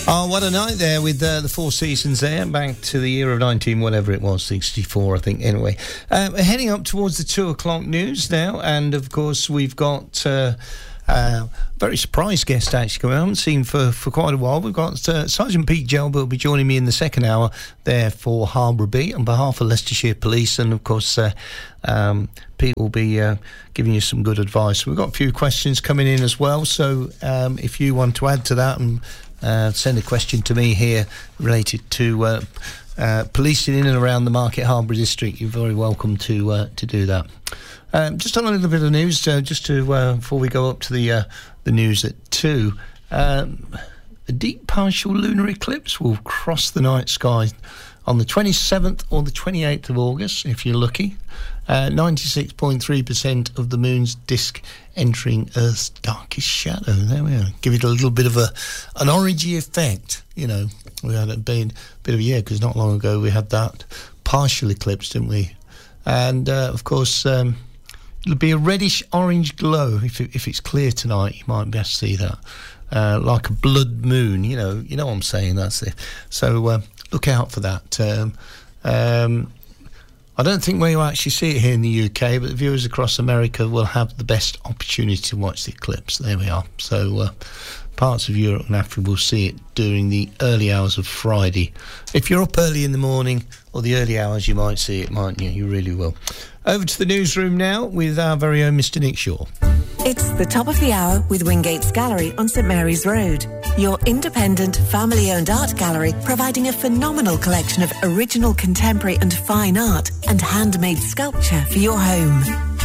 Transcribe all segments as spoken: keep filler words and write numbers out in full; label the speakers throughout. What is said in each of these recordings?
Speaker 1: Oh, what a night there with uh, the Four Seasons there, back to the year of nineteen, whatever it was, sixty-four, I think, anyway. Um, heading up towards the two o'clock news now, and of course we've got uh, uh, a very surprised guest actually we haven't seen for, for quite a while. We've got uh, Sergeant Pete Gelb will be joining me in the second hour there for Harborough Beat on behalf of Leicestershire Police, and of course uh, um, Pete will be uh, giving you some good advice. We've got a few questions coming in as well, so um, if you want to add to that and Uh, send a question to me here related to uh, uh, policing in and around the Market Harborough district, you're very welcome to uh, to do that. Um, just on a little bit of news, uh, just to uh, before we go up to the uh, the news at two, um, a deep partial lunar eclipse will cross the night sky on the twenty-seventh or the twenty-eighth of August, if you're lucky. Uh, ninety-six point three percent of the moon's disk entering Earth's darkest shadow. There we are. Give it a little bit of a an orangey effect. You know, we had a bit, bit of a year, because not long ago we had that partial eclipse, didn't we? And, uh, of course, um, it'll be a reddish-orange glow. If, it, if it's clear tonight, you might best see that. Uh, like a blood moon, you know. You know what I'm saying, that's it. So, uh, look out for that. Um, um, I don't think we'll actually see it here in the U K, but the viewers across America will have the best opportunity to watch the eclipse. There we are. So uh, parts of Europe and Africa will see it during the early hours of Friday. If you're up early in the morning or the early hours, you might see it, mightn't you? You really will. Over to the newsroom now with our very own Mister Nick Shaw.
Speaker 2: It's the top of the hour with Wingates Gallery on St Mary's Road. Your independent, family-owned art gallery, providing a phenomenal collection of original, contemporary and fine art and handmade sculpture for your home.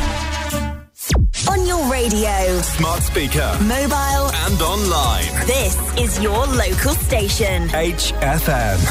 Speaker 3: On your radio,
Speaker 4: smart speaker,
Speaker 3: mobile
Speaker 4: and online.
Speaker 3: This is your local station.
Speaker 4: H F M.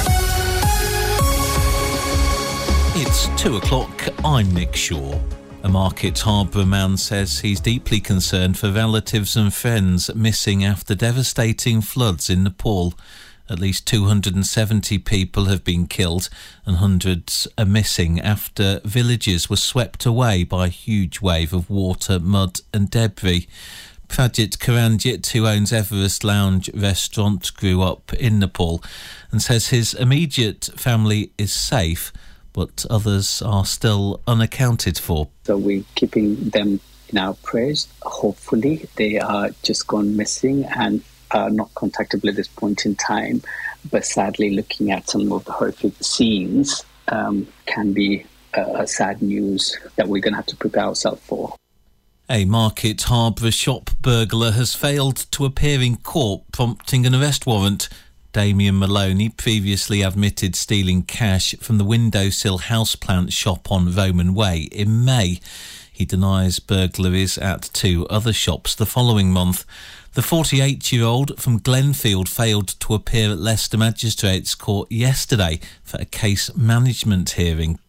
Speaker 5: It's two o'clock. I'm Nick Shaw. A Market Harborough man says he's deeply concerned for relatives and friends missing after devastating floods in Nepal. At least two hundred seventy people have been killed and hundreds are missing after villages were swept away by a huge wave of water, mud and debris. Prajit Karanjit, who owns Everest Lounge restaurant, grew up in Nepal and says his immediate family is safe, but others are still unaccounted for.
Speaker 6: So we're keeping them in our prayers. Hopefully they are just gone missing and are not contactable at this point in time. But sadly, looking at some of the horrific scenes um, can be uh, sad news that we're going to have to prepare ourselves for.
Speaker 5: A Market Harborough shop burglar has failed to appear in court, prompting an arrest warrant. Damien Maloney previously admitted stealing cash from the windowsill houseplant shop on Roman Way in May. He denies burglaries at two other shops the following month. The forty-eight-year-old from Glenfield failed to appear at Leicester Magistrates Court yesterday for a case management hearing.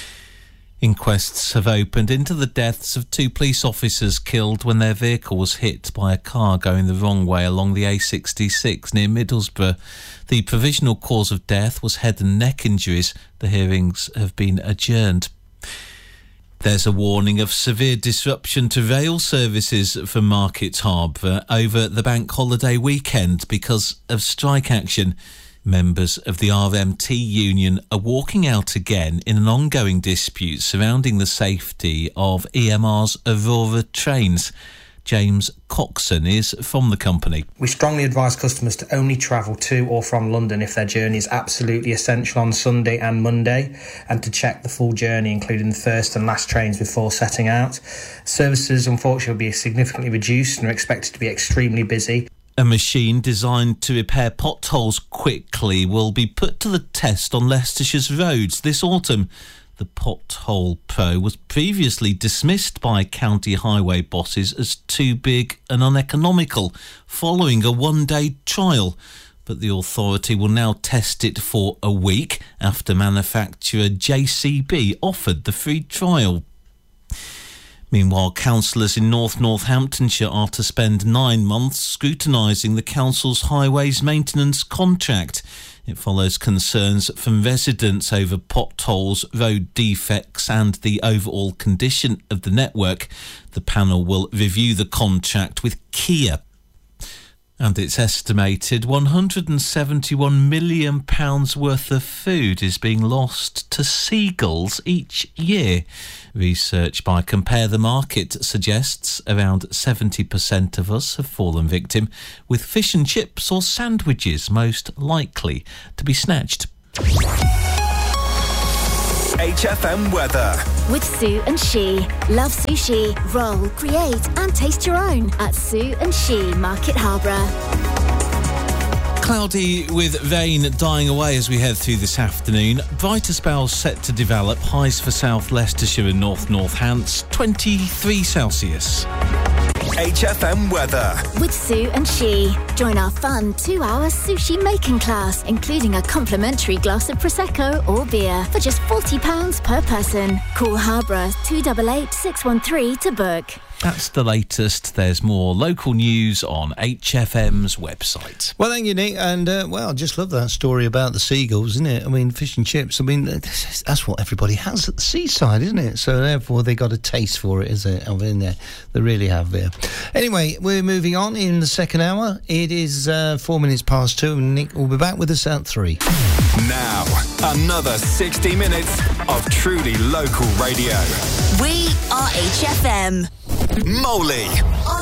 Speaker 5: Inquests have opened into the deaths of two police officers killed when their vehicle was hit by a car going the wrong way along the A sixty-six near Middlesbrough. The provisional cause of death was head and neck injuries. The hearings have been adjourned. There's a warning of severe disruption to rail services for Market Harborough over the bank holiday weekend because of strike action. Members of the R M T union are walking out again in an ongoing dispute surrounding the safety of E M R's Aurora trains. James Coxon is from the company.
Speaker 7: We strongly advise customers to only travel to or from London if their journey is absolutely essential on Sunday and Monday, and to check the full journey, including the first and last trains, before setting out. Services, unfortunately, will be significantly reduced and are expected to be extremely busy.
Speaker 5: A machine designed to repair potholes quickly will be put to the test on Leicestershire's roads this autumn. The Pothole Pro was previously dismissed by county highway bosses as too big and uneconomical following a one-day trial. But the authority will now test it for a week after manufacturer J C B offered the free trial. Meanwhile, councillors in North Northamptonshire are to spend nine months scrutinising the council's highways maintenance contract. It follows concerns from residents over potholes, road defects and the overall condition of the network. The panel will review the contract with Kia. And it's estimated one hundred seventy-one million pounds worth of food is being lost to seagulls each year. Research by Compare the Market suggests around seventy percent of us have fallen victim, with fish and chips or sandwiches most likely to be snatched.
Speaker 4: H F M weather.
Speaker 3: With Sue and She. Love sushi. Roll, create and taste your own at Sue and She, Market Harborough.
Speaker 5: Cloudy with rain dying away as we head through this afternoon. Brighter spells set to develop. Highs for South Leicestershire and North Northants, twenty-three Celsius.
Speaker 4: H F M weather.
Speaker 3: With Sue and She. Join our fun two-hour sushi making class, including a complimentary glass of Prosecco or beer for just forty pounds per person. Call Harborough two eight eight, six one three to book.
Speaker 5: That's the latest. There's more local news on H F M's website.
Speaker 1: Well, thank you, Nick. And, uh, well, I just love that story about the seagulls, isn't it? I mean, fish and chips, I mean, that's what everybody has at the seaside, isn't it? So, therefore, they got a taste for it, is it? I mean, they, they really have there. Anyway, we're moving on in the second hour. It is uh, four minutes past two, and Nick will be back with us at three.
Speaker 4: Now, another sixty minutes of truly local radio.
Speaker 3: We are H F M.
Speaker 4: Moley